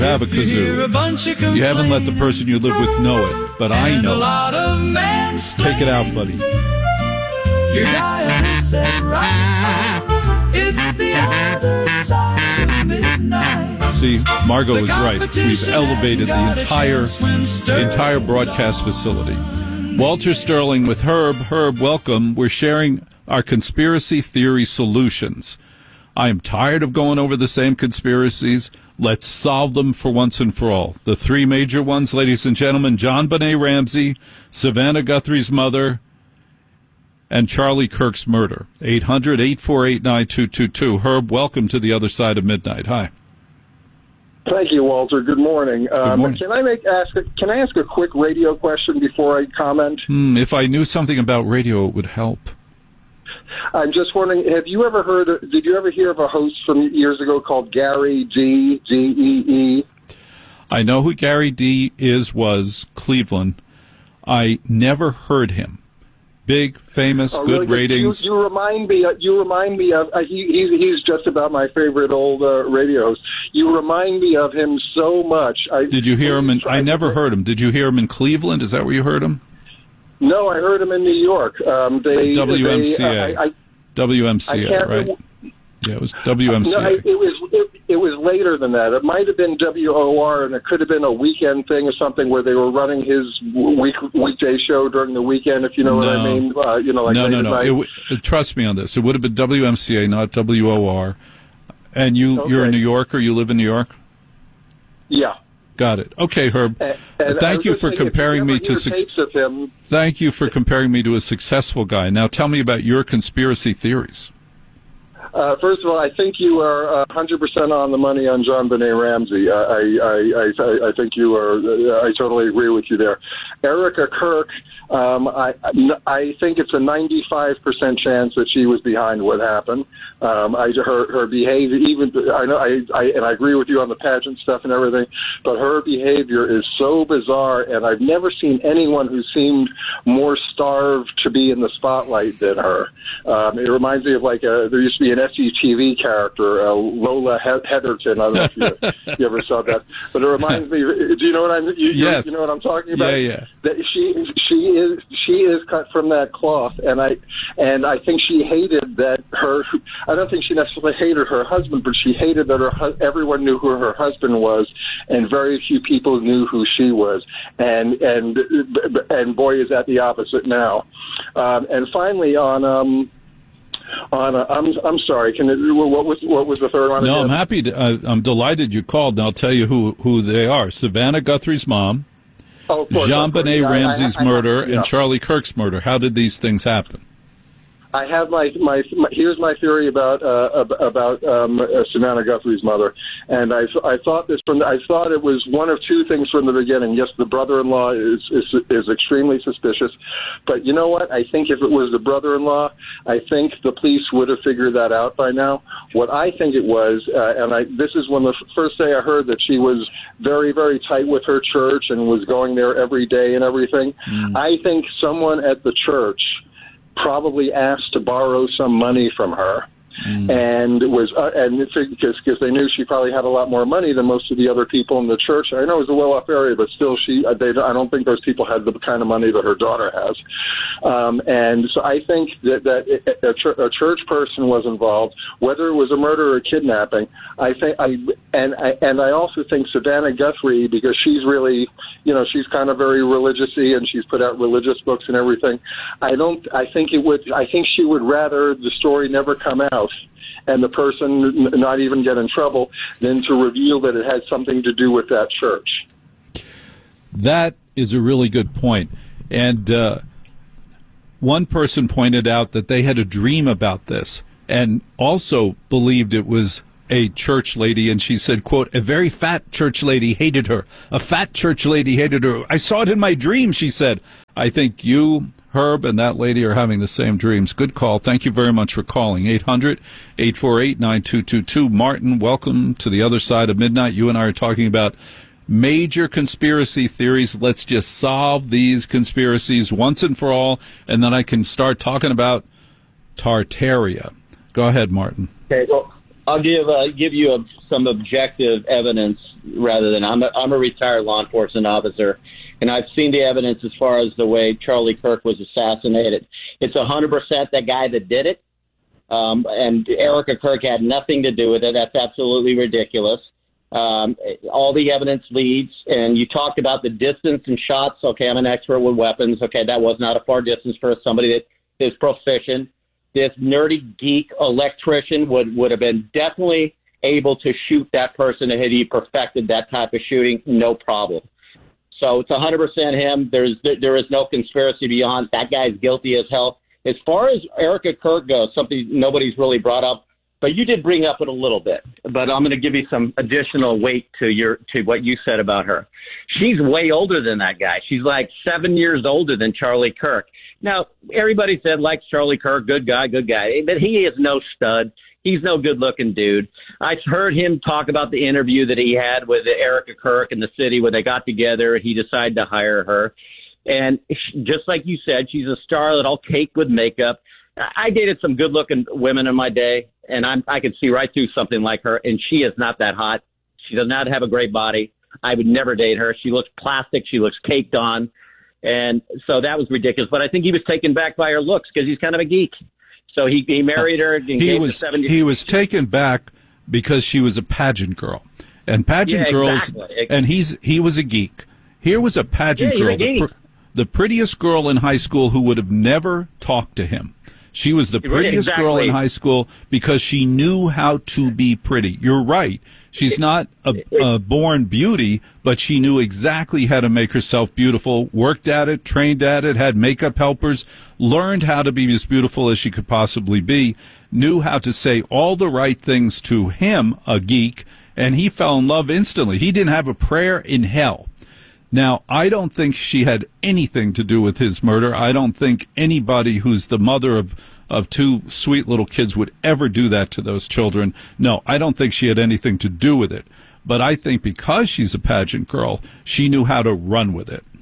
have a kazoo. You haven't let the person you live with know it, but I know. Take it out, buddy. Your dial set right. It's the other side of midnight. See, Margot was right. We've elevated the entire broadcast facility. Walter Sterling with Herb. Herb, welcome. We're sharing our conspiracy theory solutions. I am tired of going over the same conspiracies. Let's solve them for once and for all. The three major ones, ladies and gentlemen: JonBenet Ramsey, Savannah Guthrie's mother, and Charlie Kirk's murder. 800-848-9222. Herb, welcome to the other side of midnight. Hi. Thank you, Walter. Good morning. Good morning. Can I ask a quick radio question before I comment? If I knew something about radio, it would help. I'm just wondering, did you ever hear of a host from years ago called Gary D, G-E-E? I know who Gary D was, Cleveland. I never heard him. Big, famous, good ratings. You remind me of. He's just about my favorite old radio host. You remind me of him so much. Did you hear him? I never heard him. Did you hear him in Cleveland? Is that where you heard him? No, I heard him in New York. WMCA. WMCA, right? Yeah, it was WMCA. No, it was later than that. It might have been WOR, and it could have been a weekend thing or something where they were running his weekday show during the weekend, if you know what I mean. No. Trust me on this. It would have been WMCA, not WOR. And you're a New Yorker? You live in New York? Yeah. Got it. Okay, Herb. Thank you for comparing me to. Thank you for comparing me to a successful guy. Now, tell me about your conspiracy theories. First of all, I think you are 100% on the money on JonBenet Ramsey. I think you are. I totally agree with you there. Erica Kirk. I think it's a 95% chance that she was behind what happened. Her behavior, and I agree with you on the pageant stuff and everything, but her behavior is so bizarre, and I've never seen anyone who seemed more starved to be in the spotlight than her. It reminds me of there used to be an SCTV character, Lola Heatherton. I don't know if you ever saw that, but it reminds me. Do you know what Yes. You know what I'm talking about? Yeah. That she is cut from that cloth, and I think she hated that her. I don't think she necessarily hated her husband, but she hated that everyone knew who her husband was, and very few people knew who she was. And boy, is that the opposite now. And finally, I'm sorry. What was the third one? No, again? I'm happy. I'm delighted you called, and I'll tell you who they are. Savannah Guthrie's mom. Oh, JonBenet Ramsey's murder and Charlie Kirk's murder. How did these things happen? I have here's my theory about Savannah Guthrie's mother, and I thought it was one of two things from the beginning. Yes, the brother-in-law is extremely suspicious, but you know what? I think if it was the brother-in-law, I think the police would have figured that out by now. What I think it was, this is when the first day I heard that she was very, very tight with her church and was going there every day and everything. I think someone at the church probably asked to borrow some money from her, and because they knew she probably had a lot more money than most of the other people in the church. I know it was a well-off area, but still, I don't think those people had the kind of money that her daughter has. And so I think that a church person was involved, whether it was a murder or a kidnapping. I also think Savannah Guthrie, because she's really, she's kind of very religious-y, and she's put out religious books and everything. I think she would rather the story never come out and the person not even get in trouble than to reveal that it had something to do with that church. That is a really good point. And one person pointed out that they had a dream about this and also believed it was a church lady, and she said, quote, "A very fat church lady hated her. A fat church lady hated her. I saw it in my dream," she said. I think you, Herb, and that lady are having the same dreams. Good call. Thank you very much for calling. 800-848-9222. Martin, welcome to the other side of midnight. You and I are talking about major conspiracy theories. Let's just solve these conspiracies once and for all, and then I can start talking about Tartaria. Go ahead, Martin. Okay, well, I'll give you some objective evidence rather than I'm a retired law enforcement officer, and I've seen the evidence as far as the way Charlie Kirk was assassinated. It's 100% that guy that did it, and Erica Kirk had nothing to do with it. That's absolutely ridiculous. All the evidence leads, and you talked about the distance and shots. Okay, I'm an expert with weapons. Okay, that was not a far distance for somebody that is proficient. This nerdy geek electrician would have been definitely able to shoot that person had he perfected that type of shooting, no problem. So it's 100% him. There is no conspiracy beyond. That guy's guilty as hell. As far as Erica Kirk goes, something nobody's really brought up, but you did bring up it a little bit. But I'm going to give you some additional weight to what you said about her. She's way older than that guy. She's like 7 years older than Charlie Kirk. Now, everybody said likes Charlie Kirk, good guy, but he is no stud. He's no good-looking dude. I heard him talk about the interview that he had with Erica Kirk in the city when they got together. He decided to hire her. And just like you said, she's a starlet all caked with makeup. I dated some good-looking women in my day, and I could see right through something like her, and she is not that hot. She does not have a great body. I would never date her. She looks plastic. She looks caked on. And so that was ridiculous. But I think he was taken back by her looks because he's kind of a geek. So he married her. And he was taken back because she was a pageant girl, and pageant girls. Exactly. And he was a geek. Here was a pageant girl, the prettiest girl in high school who would have never talked to him. She was the prettiest girl in high school because she knew how to be pretty. You're right. She's not a born beauty, but she knew exactly how to make herself beautiful, worked at it, trained at it, had makeup helpers, learned how to be as beautiful as she could possibly be, knew how to say all the right things to him, a geek, and he fell in love instantly. He didn't have a prayer in hell. Now, I don't think she had anything to do with his murder. I don't think anybody who's the mother of two sweet little kids would ever do that to those children. No, I don't think she had anything to do with it. But I think because she's a pageant girl, she knew how to run with it.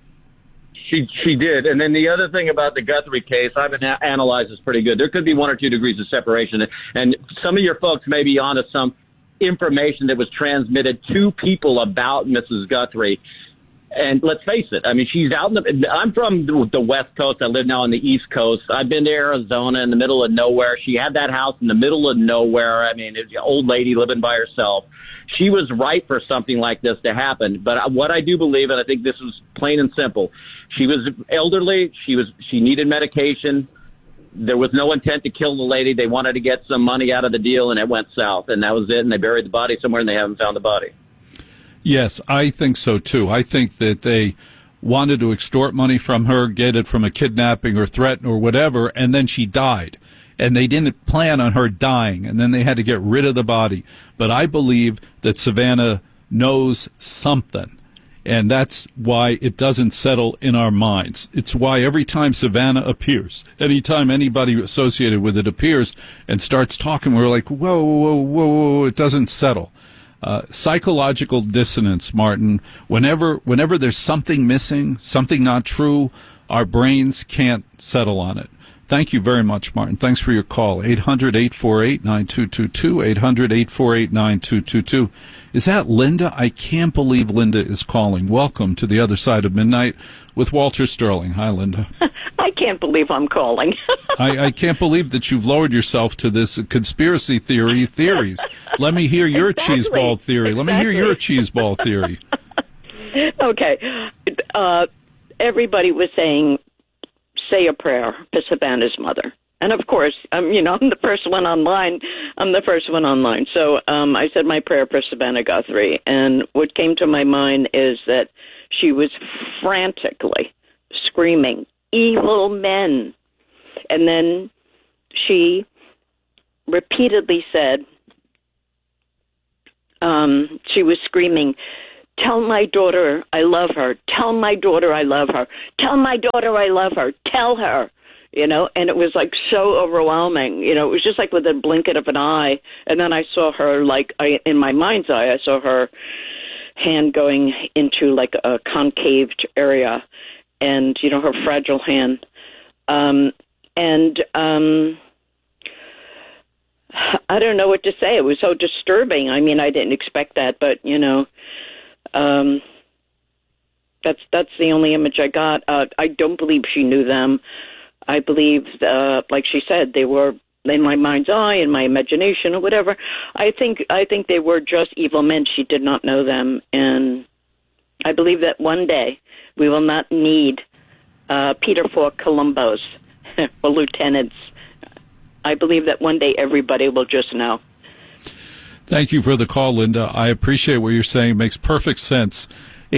She did. And then the other thing about the Guthrie case, I've been analyzed this pretty good. There could be 1 or 2 degrees of separation. And some of your folks may be onto some information that was transmitted to people about Mrs. Guthrie. And let's face it, I mean, she's out I'm from the West Coast. I live now on the East Coast. I've been to Arizona in the middle of nowhere. She had that house in the middle of nowhere. I mean, it's an old lady living by herself. She was right for something like this to happen. But what I do believe, and I think this was plain and simple, she was elderly. She needed medication. There was no intent to kill the lady. They wanted to get some money out of the deal, and it went south. And that was it. And they buried the body somewhere, and they haven't found the body. Yes, I think so, too. I think that they wanted to extort money from her, get it from a kidnapping or threat or whatever, and then she died. And they didn't plan on her dying, and then they had to get rid of the body. But I believe that Savannah knows something, and that's why it doesn't settle in our minds. It's why every time Savannah appears, anytime anybody associated with it appears and starts talking, we're like, whoa, whoa, whoa, whoa, it doesn't settle. Psychological dissonance, Martin. Whenever there's something missing, something not true, our brains can't settle on it. Thank you very much, Martin. Thanks for your call. 800-848-9222, 800-848-9222. Is that Linda? I can't believe Linda is calling. Welcome to The Other Side of Midnight with Walter Sterling. Hi, Linda. I can't believe I'm calling. I can't believe that you've lowered yourself to this conspiracy theories. Let me hear your cheeseball theory. Let me hear your cheeseball theory. Okay. Everybody was saying, say a prayer for Savannah's mother. And of course, I'm the first one online. So I said my prayer for Savannah Guthrie. And what came to my mind is that she was frantically screaming, evil men. And then she repeatedly said, she was screaming, tell my daughter I love her. Tell my daughter I love her. Tell my daughter I love her. Tell her. And it was like so overwhelming. It was just like with a blink of an eye. And then I saw her, in my mind's eye, I saw her hand going into like a concaved area and, her fragile hand. I don't know what to say. It was so disturbing. I mean, I didn't expect that, but that's the only image I got. I don't believe she knew them. I believe, like she said, they were in my mind's eye, in my imagination, or whatever. I think they were just evil men. She did not know them, and I believe that one day we will not need Peter Falk Columbos or lieutenants. I believe that one day everybody will just know. Thank you for the call, Linda. I appreciate what you're saying. It makes perfect sense.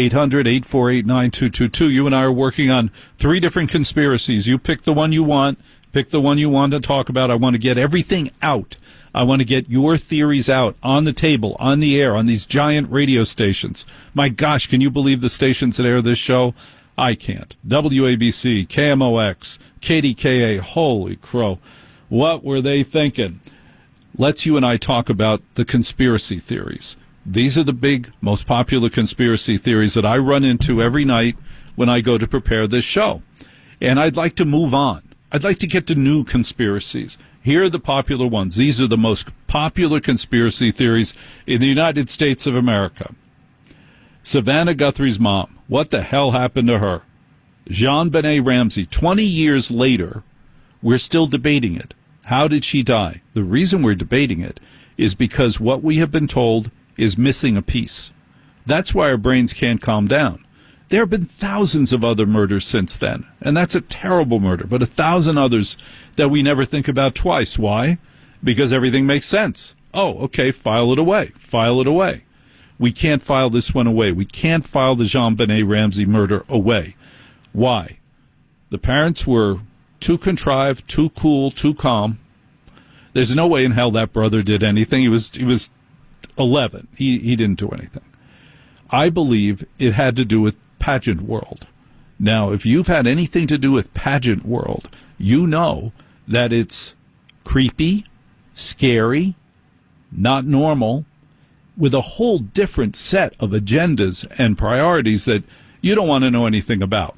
800-848-9222. You and I are working on 3 different conspiracies. You pick the one you want. Pick the one you want to talk about. I want to get everything out. I want to get your theories out on the table, on the air, on these giant radio stations. My gosh, can you believe the stations that air this show? I can't. WABC, KMOX, KDKA, holy crow. What were they thinking? Let's you and I talk about the conspiracy theories. These are the big, most popular conspiracy theories that I run into every night when I go to prepare this show. And I'd like to move on. I'd like to get to new conspiracies. Here are the popular ones. These are the most popular conspiracy theories in the United States of America. Savannah Guthrie's mom. What the hell happened to her? JonBenét Ramsey. 20 years later, we're still debating it. How did she die? The reason we're debating it is because what we have been told is missing a piece. That's why our brains can't calm down. There have been thousands of other murders since then, and that's a terrible murder, but 1,000 others that we never think about twice. Why? Because everything makes sense. Oh, okay, file it away. File it away. We can't file this one away. We can't file the JonBenét Ramsey murder away. Why? The parents were too contrived, too cool, too calm. There's no way in hell that brother did anything. He was 11. He didn't do anything. I believe it had to do with pageant world. Now, if you've had anything to do with pageant world, you know that it's creepy, scary, not normal, with a whole different set of agendas and priorities that you don't want to know anything about.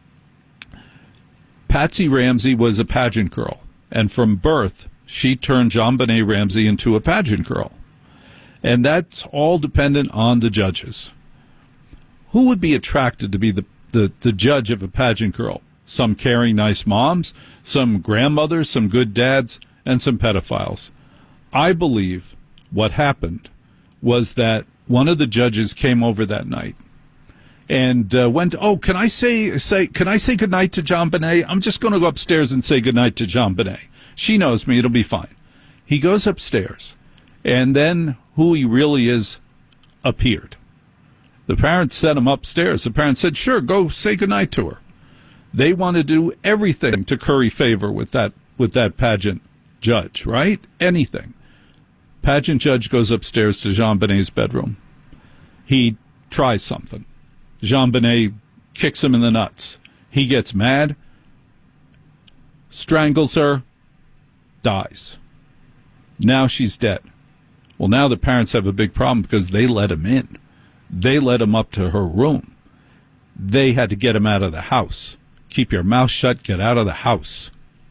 Patsy Ramsey was a pageant girl, and from birth, she turned JonBenét Ramsey into a pageant girl. And that's all dependent on the judges. Who would be attracted to be the judge of a pageant girl? Some caring, nice moms, some grandmothers, some good dads, and some pedophiles. I believe what happened was that one of the judges came over that night and went, oh, can I say goodnight to JonBenét? I'm just going to go upstairs and say goodnight to JonBenét. She knows me. It'll be fine. He goes upstairs, and then who he really is appeared. The parents sent him upstairs. The parents said, sure, go say goodnight to her. They want to do everything to curry favor with that pageant judge, right? Anything. Pageant judge goes upstairs to JonBenét's bedroom. He tries something. JonBenét kicks him in the nuts. He gets mad, strangles her, dies. Now she's dead. Well, now the parents have a big problem because they let him in. They let him up to her room. They had to get him out of the house. Keep your mouth shut, get out of the house.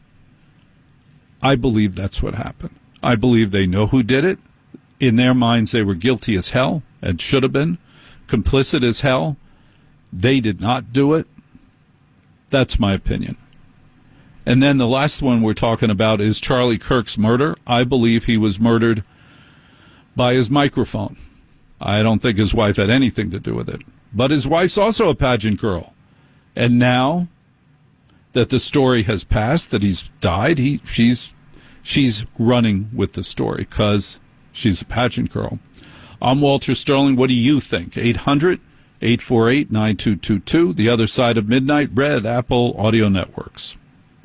I believe that's what happened. I believe they know who did it. In their minds, they were guilty as hell and should have been, complicit as hell. They did not do it. That's my opinion. And then the last one we're talking about is Charlie Kirk's murder. I believe he was murdered by his microphone. I don't think his wife had anything to do with it. But his wife's also a pageant girl. And now that the story has passed, that he's died, she's running with the story because she's a pageant girl. I'm Walter Sterling. What do you think? 800-848-9222. The Other Side of Midnight, Red Apple Audio Networks.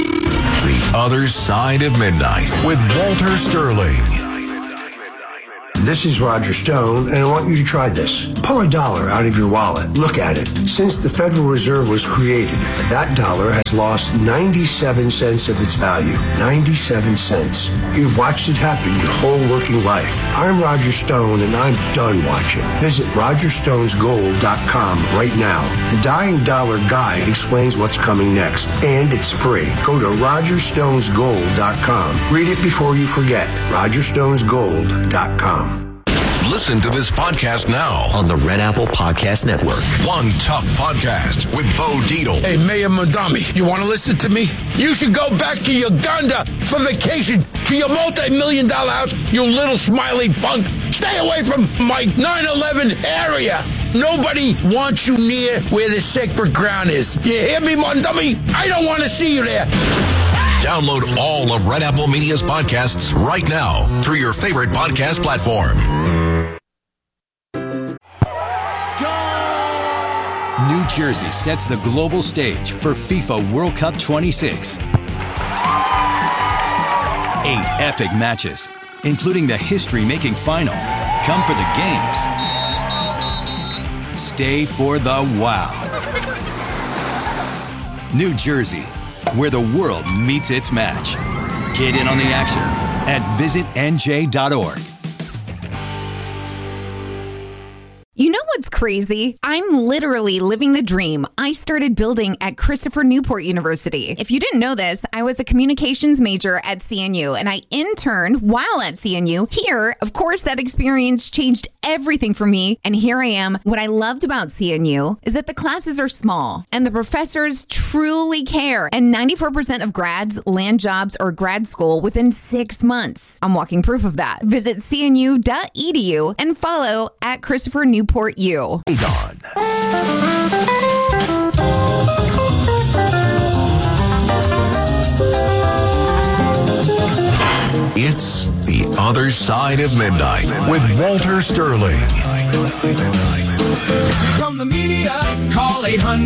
The Other Side of Midnight with Walter Sterling. This is Roger Stone, and I want you to try this. Pull $1 out of your wallet. Look at it. Since the Federal Reserve was created, that dollar has lost 97 cents of its value. 97 cents. You've watched it happen your whole working life. I'm Roger Stone, and I'm done watching. Visit RogerStonesGold.com right now. The Dying Dollar Guide explains what's coming next, and it's free. Go to RogerStonesGold.com. Read it before you forget. RogerStonesGold.com. Listen to this podcast now on the Red Apple Podcast Network. One Tough Podcast with Bo Dietl. Hey, Mayor Mondami, you want to listen to me? You should go back to Uganda for vacation, to your multi-million-dollar house, you little smiley punk. Stay away from my 9/11 area. Nobody wants you near where the sacred ground is. You hear me, Mondami? I don't want to see you there. Download all of Red Apple Media's podcasts right now through your favorite podcast platform. New Jersey sets the global stage for FIFA World Cup 26. 8 epic matches, including the history-making final. Come for the games. Stay for the wow. New Jersey, where the world meets its match. Get in on the action at visitnj.org. You know what's crazy? I'm literally living the dream I started building at Christopher Newport University. If you didn't know this, I was a communications major at CNU and I interned while at CNU. Here, of course, that experience changed everything for me. And here I am. What I loved about CNU is that the classes are small and the professors truly care. And 94% of grads land jobs or grad school within 6 months. I'm walking proof of that. Visit cnu.edu and follow at Christopher Newport U. It's The Other Side of Midnight with Walter Sterling. From the media, call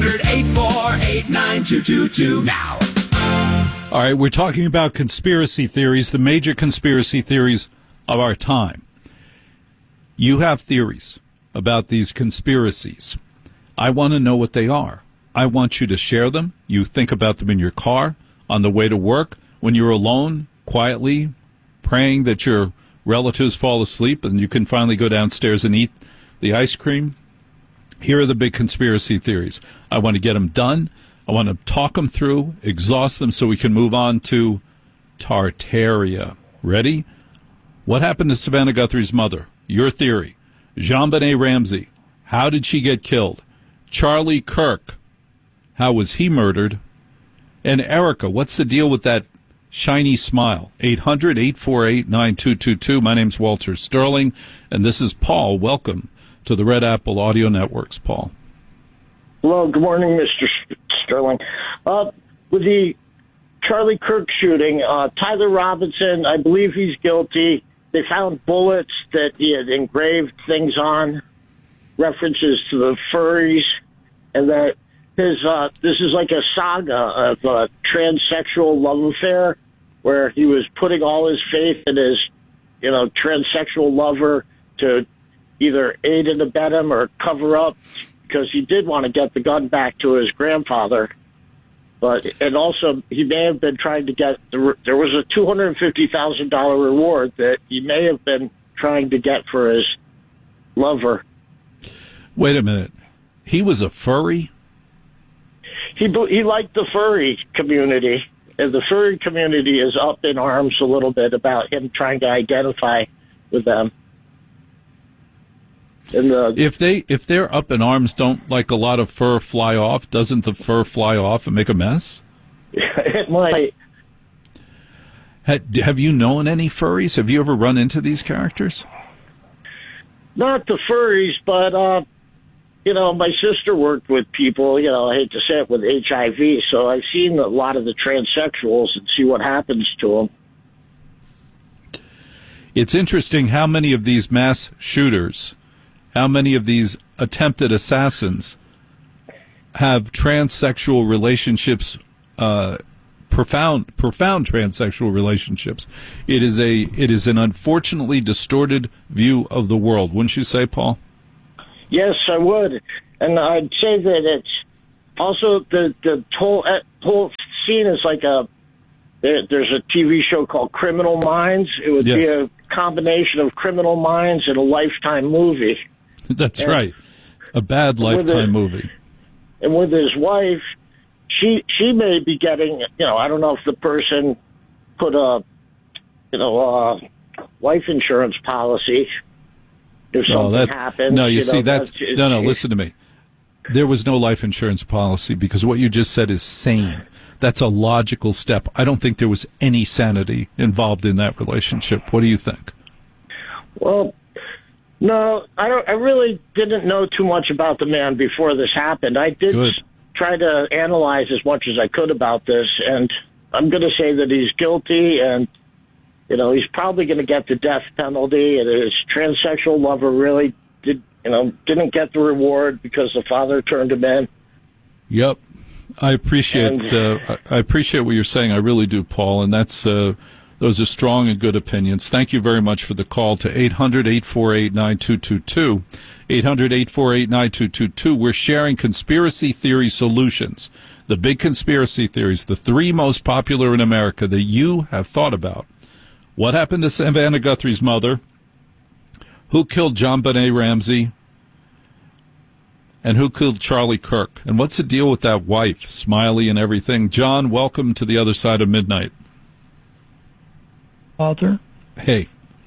800-848-9222 now. All right, we're talking about conspiracy theories, the major conspiracy theories of our time. You have theories about these conspiracies. I want to know what they are. I want you to share them. You think about them in your car, on the way to work, when you're alone, quietly, praying that your relatives fall asleep and you can finally go downstairs and eat the ice cream. Here are the big conspiracy theories. I want to get them done. I want to talk them through, exhaust them so we can move on to Tartaria. Ready? What happened to Savannah Guthrie's mother? Your theory. JonBenet Ramsey, how did she get killed? Charlie Kirk, how was he murdered? And Erica, what's the deal with that shiny smile? 800-848-9222. My name's Walter Sterling, and this is Paul. Welcome to the Red Apple Audio Networks, Paul. Hello, good morning, Mr. Sterling. With the Charlie Kirk shooting, Tyler Robinson, I believe he's guilty. They found bullets that he had engraved things on, references to the furries, and that his this is like a saga of a transsexual love affair where he was putting all his faith in his, transsexual lover to either aid and abet him or cover up because he did want to get the gun back to his grandfather. And also, he may have been trying to get, there was a $250,000 reward that he may have been trying to get for his lover. Wait a minute. He was a furry? He liked the furry community, and the furry community is up in arms a little bit about him trying to identify with them. If they're up in arms, don't like a lot of fur fly off? Doesn't the fur fly off and make a mess? It might. Have you known any furries? Have you ever run into these characters? Not the furries, but my sister worked with people. I hate to say it, with HIV, so I've seen a lot of the transsexuals and see what happens to them. It's interesting how many of these mass shooters, how many of these attempted assassins have transsexual relationships profound transsexual relationships. It is an unfortunately distorted view of the world. Wouldn't you say, Paul? Yes, I would. And I'd say that it's also the whole scene is like there's a TV show called Criminal Minds. It would be a combination of Criminal Minds and a Lifetime movie. That's right. A bad Lifetime movie. And with his wife, she may be getting, I don't know if the person put a life insurance policy if something happens. No, listen to me. There was no life insurance policy because what you just said is sane. That's a logical step. I don't think there was any sanity involved in that relationship. What do you think? Well, no, I really didn't know too much about the man before this happened. I did try to analyze as much as I could about this, and I'm going to say that he's guilty, and he's probably going to get the death penalty. And his transsexual lover really didn't get the reward because the father turned him in. Yep. I appreciate what you're saying. I really do, Paul. And those are strong and good opinions. Thank you very much for the call to 800-848-9222. 800-848-9222. We're sharing conspiracy theory solutions. The big conspiracy theories, the three most popular in America that you have thought about. What happened to Savannah Guthrie's mother? Who killed JonBenet Ramsey? And who killed Charlie Kirk? And what's the deal with that wife, Smiley and everything? John, welcome to the other side of midnight. Walter? Hey.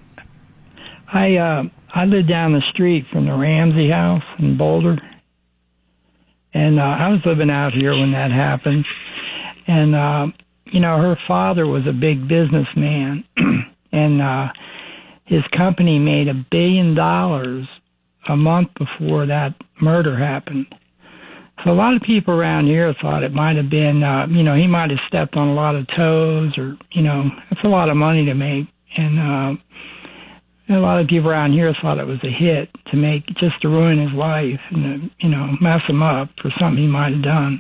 I live down the street from the Ramsey house in Boulder. And I was living out here when that happened. And, her father was a big businessman. And his company made $1 billion a month before that murder happened. So a lot of people around here thought it might have been, he might have stepped on a lot of toes or, it's a lot of money to make. And a lot of people around here thought it was a hit to make, just to ruin his life and, mess him up for something he might have done.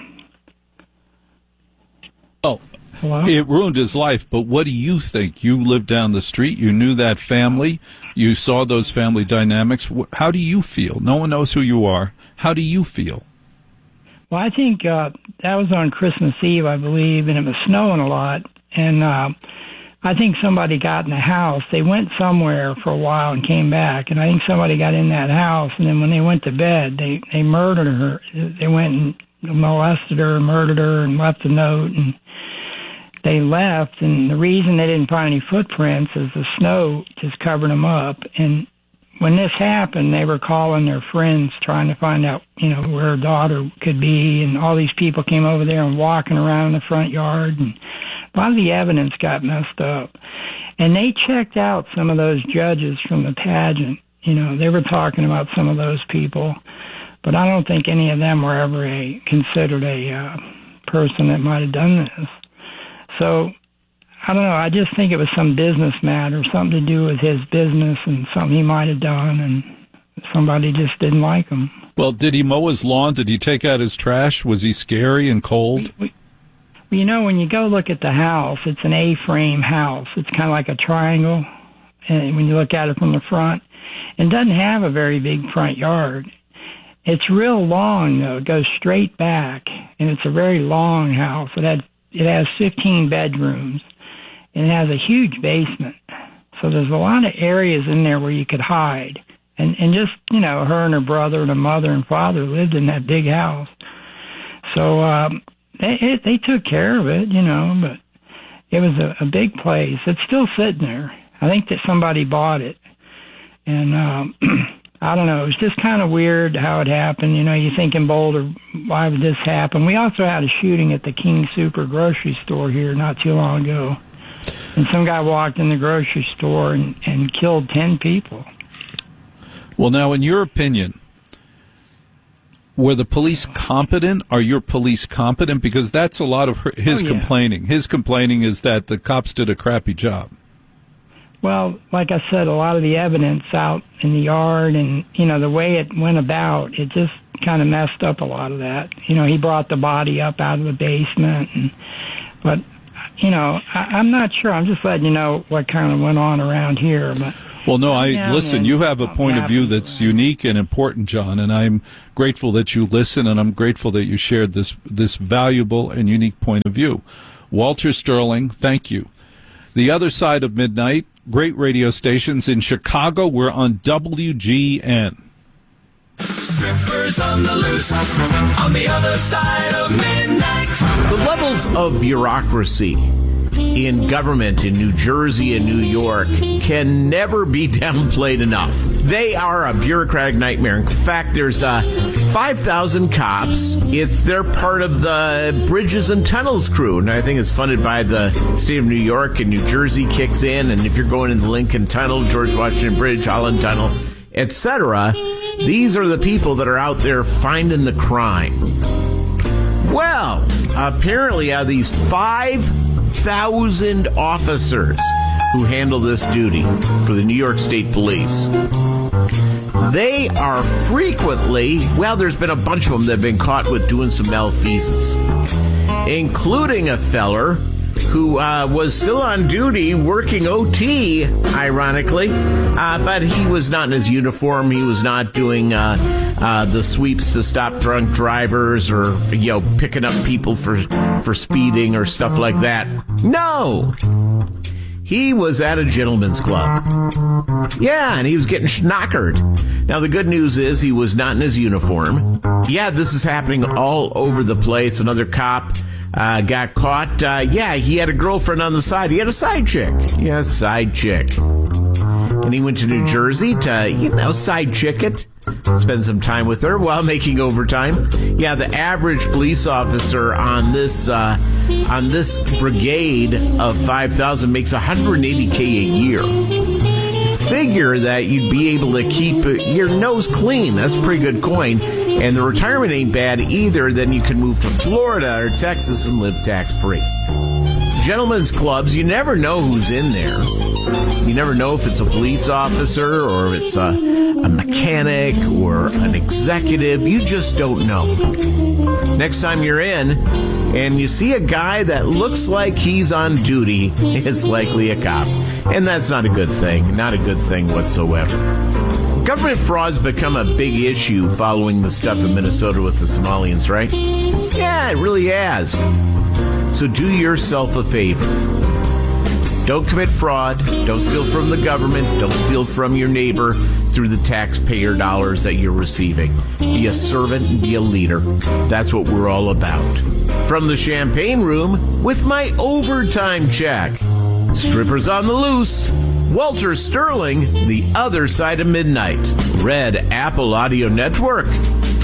Oh, hello? It ruined his life, but what do you think? You lived down the street. You knew that family. You saw those family dynamics. How do you feel? No one knows who you are. How do you feel? Well, I think that was on Christmas Eve, I believe, and it was snowing a lot. And I think somebody got in the house. They went somewhere for a while and came back, and I think somebody got in that house, and then when they went to bed, they murdered her. They went and molested her, murdered her, and left a note, and they left, and the reason they didn't find any footprints is the snow just covered them up. And when this happened, they were calling their friends trying to find out, where her daughter could be, and all these people came over there and walking around in the front yard, and a lot of the evidence got messed up. And they checked out some of those judges from the pageant. They were talking about some of those people, but I don't think any of them were ever considered a person that might have done this. So, I don't know. I just think it was some business matter, something to do with his business and something he might have done, and somebody just didn't like him. Well, did he mow his lawn? Did he take out his trash? Was he scary and cold? When you go look at the house, it's an A-frame house. It's kind of like a triangle, and when you look at it from the front. It doesn't have a very big front yard. It's real long, though. It goes straight back, and it's a very long house. It has 15 bedrooms, and it has a huge basement. So there's a lot of areas in there where you could hide. And just, her and her brother and her mother and father lived in that big house. So they took care of it, but it was a big place. It's still sitting there. I think that somebody bought it. And I don't know. It was just kind of weird how it happened. You think in Boulder, why would this happen? We also had a shooting at the King Super grocery store here not too long ago. And some guy walked in the grocery store and killed 10 people. Well, now, in your opinion, were the police competent? Are your police competent? Because that's a lot of his complaining. His complaining is that the cops did a crappy job. Well, like I said, a lot of the evidence out in the yard and, the way it went about, it just kind of messed up a lot of that. He brought the body up out of the basement. And But, I'm not sure. I'm just letting you know what kind of went on around here. But well, no, listen, you have a point of view that's unique and important, John, and I'm grateful that you listen, and I'm grateful that you shared this valuable and unique point of view. Walter Sterling, thank you. The Other Side of Midnight, great radio stations. In Chicago, we're on WGN. Strippers on the loose, on the other side of midnight. The levels of bureaucracy in government in New Jersey and New York can never be downplayed enough. They are a bureaucratic nightmare. In fact, there's 5,000 cops. They're part of the Bridges and Tunnels crew, and I think it's funded by the state of New York, and New Jersey kicks in, and if you're going in the Lincoln Tunnel, George Washington Bridge, Holland Tunnel, etc., these are the people that are out there finding the crime. Well, apparently out of these 5,000 officers who handle this duty for the New York State Police, they are frequently, there's been a bunch of them that have been caught with doing some malfeasance, including a feller who was still on duty working OT, ironically, but he was not in his uniform. He was not doing the sweeps to stop drunk drivers or, picking up people for speeding or stuff like that. No! He was at a gentleman's club. Yeah, and he was getting schnockered. Now, the good news is he was not in his uniform. Yeah, this is happening all over the place. Another cop got caught. He had a girlfriend on the side. He had a side chick. Yeah, side chick. And he went to New Jersey to, side chick it. Spend some time with her while making overtime. Yeah, the average police officer on this brigade of 5,000 makes $180K a year. Figure that you'd be able to keep your nose clean. That's pretty good coin. And the retirement ain't bad either. Then you can move to Florida or Texas and live tax-free. Gentlemen's clubs, you never know who's in there. You never know if it's a police officer or if it's a mechanic or an executive. You just don't know. Next time you're in and you see a guy that looks like he's on duty, it's likely a cop. And that's not a good thing. Not a good thing whatsoever. Government fraud's become a big issue following the stuff in Minnesota with the Somalians, right? Yeah, it really has. So do yourself a favor. Don't commit fraud. Don't steal from the government. Don't steal from your neighbor through the taxpayer dollars that you're receiving. Be a servant and be a leader. That's what we're all about. From the Champagne Room with my overtime check. Strippers on the Loose. Walter Sterling, The Other Side of Midnight. Red Apple Audio Network.